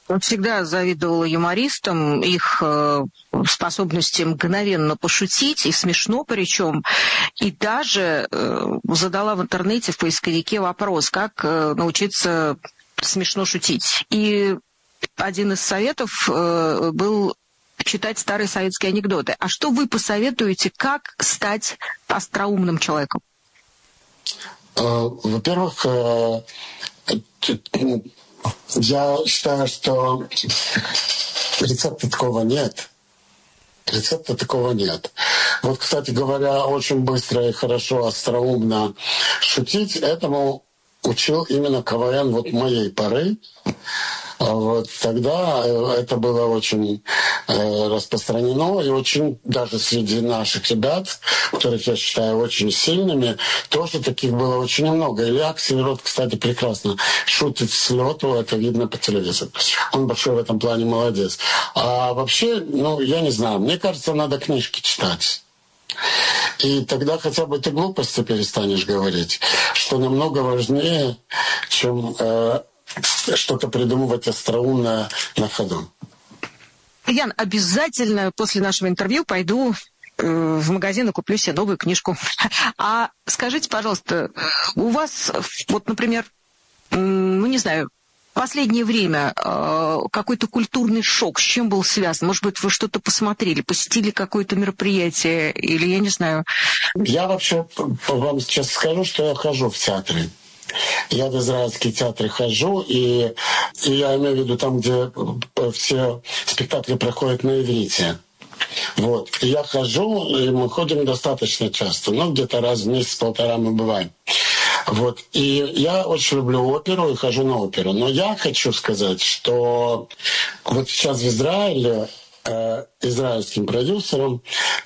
Он всегда завидовал юмористам, их способности мгновенно пошутить, и смешно причем. И даже задала в интернете, в поисковике вопрос, как научиться смешно шутить. И один из советов был читать старые советские анекдоты. А что вы посоветуете, как стать остроумным человеком? Во-первых, я считаю, что рецепта такого нет. Рецепта такого нет. Вот, кстати говоря, очень быстро и хорошо, остроумно шутить, этому учил именно КВН вот моей поры. Вот тогда это было очень распространено, и очень даже среди наших ребят, которых я считаю очень сильными, тоже таких было очень много. Илья Аксельрод, кстати, прекрасно шутит с лету, это видно по телевизору. Он большой в этом плане молодец. А вообще, я не знаю, мне кажется, надо книжки читать. И тогда хотя бы ты глупости перестанешь говорить, что намного важнее, чем что-то придумывать остроумное на ходу. Ян, обязательно после нашего интервью пойду в магазин и куплю себе новую книжку. А скажите, пожалуйста, у вас, вот, например, не знаю, в последнее время какой-то культурный шок с чем был связан? Может быть, вы что-то посмотрели, посетили какое-то мероприятие, или я не знаю? Я вообще вам сейчас скажу, что я хожу в театры. Я в израильские театры хожу, и я имею в виду там, где все спектакли проходят на иврите. Вот. И я хожу, и мы ходим достаточно часто. Где-то раз в месяц-полтора мы бываем. Вот. И я очень люблю оперу и хожу на оперу. Но я хочу сказать, что вот сейчас в Израиле израильским продюсером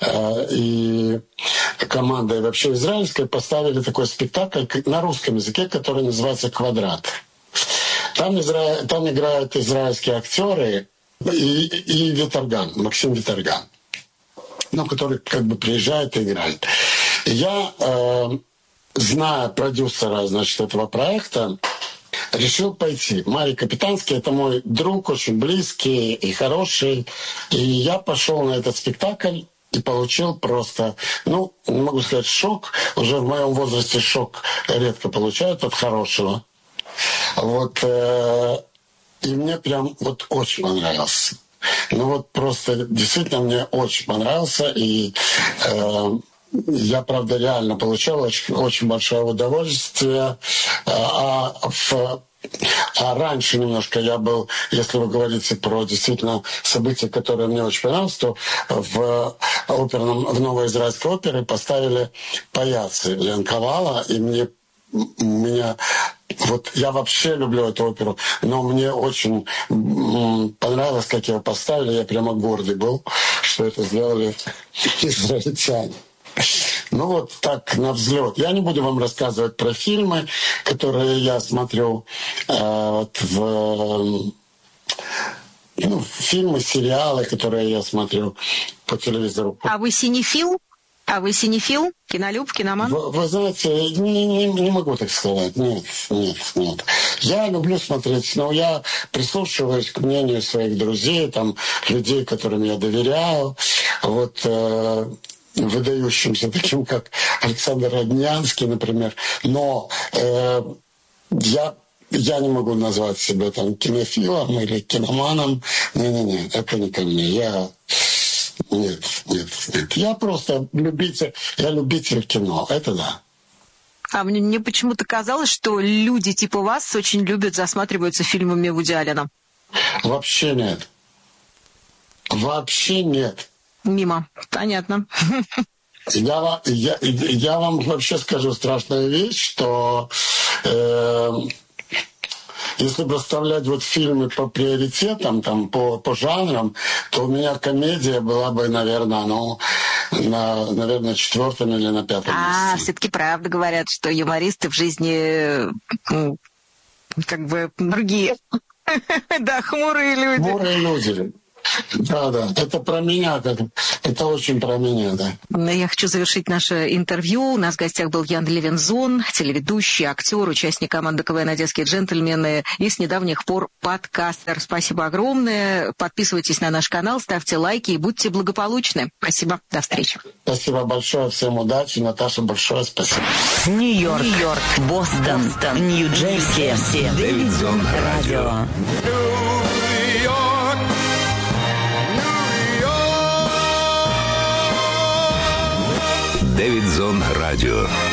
и командой вообще израильской поставили такой спектакль на русском языке, который называется «Квадрат». Там играют израильские актеры и Виторган, Максим Виторган, который как бы приезжает и играет. И я, зная продюсера, этого проекта, решил пойти. Марий Капитанский — это мой друг, очень близкий и хороший. И я пошел на этот спектакль и получил просто, не могу сказать шок. Уже в моем возрасте шок редко получают от хорошего. Вот. И мне прям очень понравился. Просто действительно мне очень понравился. И я, правда, реально получал очень большое удовольствие. А раньше немножко я был, если вы говорите про действительно события, которые мне очень понравились, то в Новой Израильской опере поставили паяцы Ленковала, и я вообще люблю эту оперу, но мне очень понравилось, как ее поставили. Я прямо гордый был, что это сделали израильтяне. Так, на взлет. Я не буду вам рассказывать про фильмы, которые я смотрю, фильмы, сериалы, которые я смотрю по телевизору. А вы синефил? Кинолюб, киноман? Вы знаете, не могу так сказать. Нет. Я люблю смотреть, но я прислушиваюсь к мнению своих друзей, людей, которым я доверяю. Выдающимся, таким как Александр Роднянский, например. Но я не могу назвать себя кинофилом или киноманом. Не, это не ко мне. Нет. Я просто любитель кино. Это да. А мне почему-то казалось, что люди типа вас очень любят, засматриваются фильмами Вуди Аллена. Вообще нет. Мимо. Понятно. Я вам вообще скажу страшную вещь, что если расставлять фильмы по приоритетам, по жанрам, то у меня комедия была бы, наверное, на 4-м или на 5-м месте. Все-таки правда говорят, что юмористы в жизни другие. Да, хмурые люди. Хмурые люди. Да, это про меня, это очень про меня, да. Я хочу завершить наше интервью. У нас в гостях был Ян Левинзон, телеведущий, актер, участник команды КВН «Одесские джентльмены» и с недавних пор подкастер. Спасибо огромное. Подписывайтесь на наш канал, ставьте лайки и будьте благополучны. Спасибо. До встречи. Спасибо большое. Всем удачи. Наташа, большое спасибо. Нью-Йорк, Бостон, Нью-Джерси. Дэвидзон Радио. Дэвидзон Радио.